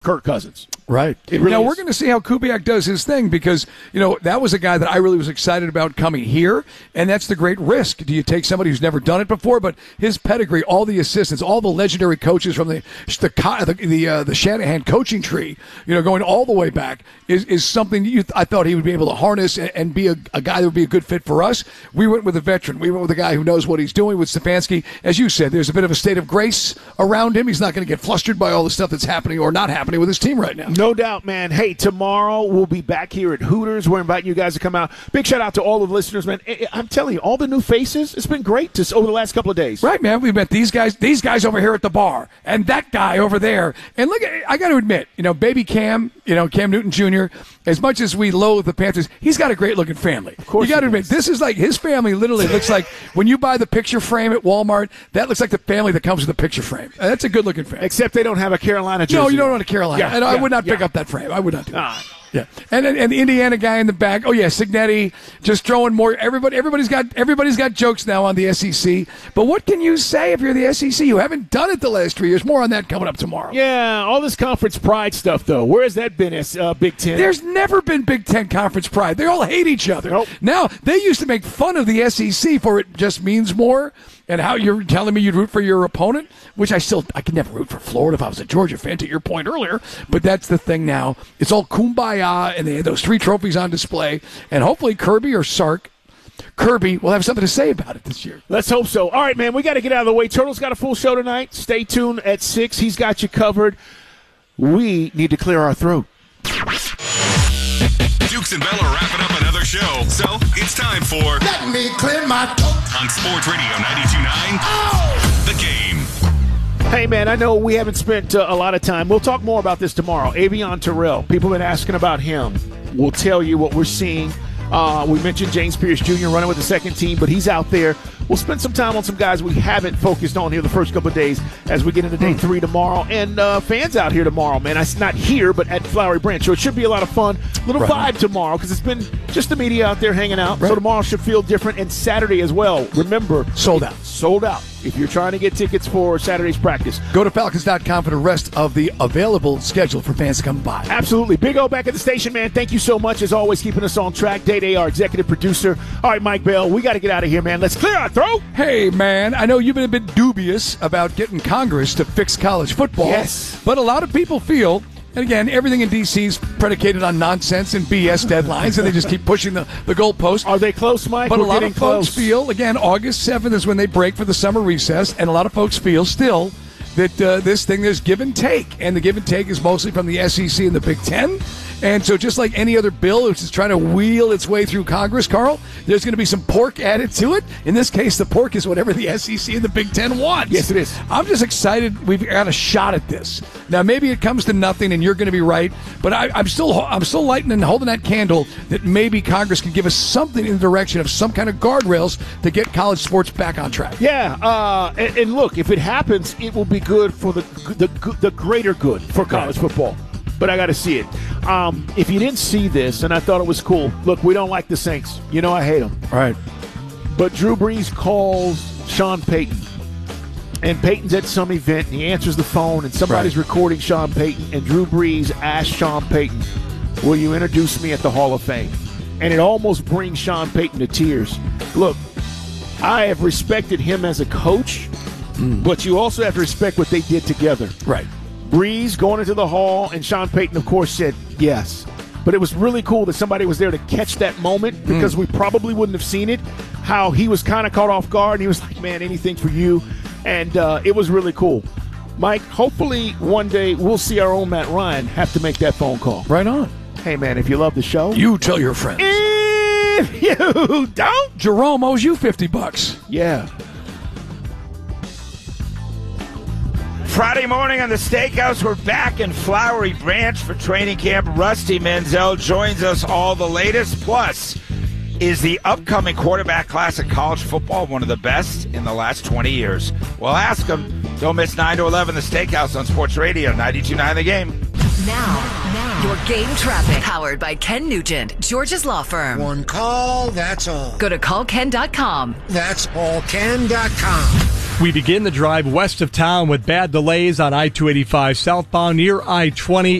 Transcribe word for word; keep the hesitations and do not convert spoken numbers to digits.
Kirk Cousins. Right. It really now, is. we're going to see how Kubiak does his thing because, you know, that was a guy that I really was excited about coming here, and that's the great risk. Do you take somebody who's never done it before? But his pedigree, all the assistants, all the legendary coaches from the the the, the, uh, the Shanahan coaching tree, you know, going all the way back, is, is something you th- I thought he would be able to harness and, and be a, a guy that would be a good fit for us. We went with a veteran. We went with a guy who knows what he's doing with Stefanski. As you said, there's a bit of a state of grace around him. He's not going to get flustered by all the stuff that's happening or not happening with his team right now. No doubt, man. Hey, tomorrow we'll be back here at Hooters. We're inviting you guys to come out. Big shout out to all of the listeners, man. I'm telling you, all the new faces, it's been great to, over the last couple of days. Right, man. We met these guys, these guys over here at the bar, and that guy over there. And look, I got to admit, you know, baby Cam, you know, Cam Newton Junior, as much as we loathe the Panthers, he's got a great-looking family. Of course you got to he admit, does. this is like his family literally looks like when you buy the picture frame at Walmart, that looks like the family that comes with the picture frame. Uh, That's a good-looking family. Except they don't have a Carolina jersey. No, you don't want a Carolina. Yeah, and I yeah, would not yeah. pick up that frame. I would not do that. Ah. Yeah, and and the Indiana guy in the back. Oh yeah, Signetti just throwing more. Everybody, everybody's got everybody's got jokes now on the S E C. But what can you say if you're the S E C? You haven't done it the last three years. More on that coming up tomorrow. Yeah, all this conference pride stuff, though. Where has that been, uh, Big Ten? There's never been Big Ten conference pride. They all hate each other. Nope. Now they used to make fun of the S E C for it just means more. And how you're telling me you'd root for your opponent, which I still, I could never root for Florida if I was a Georgia fan, to your point earlier. But that's the thing now. It's all kumbaya, and they had those three trophies on display. And hopefully Kirby or Sark, Kirby will have something to say about it this year. Let's hope so. All right, man, we got to get out of the way. Turtle's got a full show tonight. Stay tuned at six. He's got you covered. We need to clear our throat. Dukes and Bell are wrapping up another show, so it's time for Let me clear my throat. on Sports Radio ninety-two point nine, oh! The Game. Hey, man, I know we haven't spent uh, a lot of time. We'll talk more about this tomorrow. Avion Terrell, people have been asking about him. We'll tell you what we're seeing. Uh, we mentioned James Pierce Junior running with the second team, but he's out there. We'll spend some time on some guys we haven't focused on here the first couple of days as we get into day three tomorrow. And uh, fans out here tomorrow, man. It's not here, but at Flowery Branch. So it should be a lot of fun. Little Right. vibe tomorrow because it's been just the media out there hanging out. Right. So tomorrow should feel different. And Saturday as well. Remember, Sold out. Sold out. If you're trying to get tickets for Saturday's practice. Go to Falcons dot com for the rest of the available schedule for fans to come by. Absolutely. Big O back at the station, man. Thank you so much, as always, keeping us on track. Day Day, our executive producer. All right, Mike Bell, we got to get out of here, man. Let's clear our throat. Hey, man, I know you've been a bit dubious about getting Congress to fix college football. Yes. But a lot of people feel, and again, everything in D C is predicated on nonsense and B S deadlines, and they just keep pushing the, the goalpost. Are they close, Mike? But We're a lot getting of folks close. feel, again, August seventh is when they break for the summer recess, and a lot of folks feel still that uh, this thing, there's give and take, and the give and take is mostly from the S E C and the Big Ten. And so just like any other bill which is trying to wheel its way through Congress, Carl, there's going to be some pork added to it. In this case, the pork is whatever the S E C and the Big Ten wants. Yes, it is. I'm just excited we've got a shot at this. Now, maybe it comes to nothing, and you're going to be right, but I, I'm still I'm still lighting and holding that candle that maybe Congress can give us something in the direction of some kind of guardrails to get college sports back on track. Yeah, uh, and, and look, if it happens, it will be good for the the, the greater good for college Right. football. But I got to see it. Um, if you didn't see this, and I thought it was cool, look, we don't like the Saints. You know I hate them. All right. But Drew Brees calls Sean Payton. And Payton's at some event, and he answers the phone, and somebody's Right. recording Sean Payton, and Drew Brees asks Sean Payton, will you introduce me at the Hall of Fame? And it almost brings Sean Payton to tears. Look, I have respected him as a coach, Mm. but you also have to respect what they did together. Right. Brees going into the hall, and Sean Payton, of course, said yes. But it was really cool that somebody was there to catch that moment because we probably wouldn't have seen it, how he was kind of caught off guard, and he was like, man, anything for you. And uh, it was really cool. Mike, hopefully one day we'll see our own Matt Ryan have to make that phone call. Right on. Hey, man, if you love the show. You tell your friends. If you don't. Jerome owes you fifty bucks. Yeah. Friday morning on the Steakhouse, we're back in Flowery Branch for training camp. Rusty Menzel joins us all the latest. Plus, is the upcoming quarterback class in college football one of the best in the last twenty years? We'll ask him. Don't miss nine to eleven, the Steakhouse on Sports Radio, ninety-two point nine The Game. Now, now, your game traffic. Powered by Ken Nugent, George's Law Firm. One call, that's all. Go to call ken dot com. That's all ken dot com. We begin the drive west of town with bad delays on I two eighty-five southbound near I twenty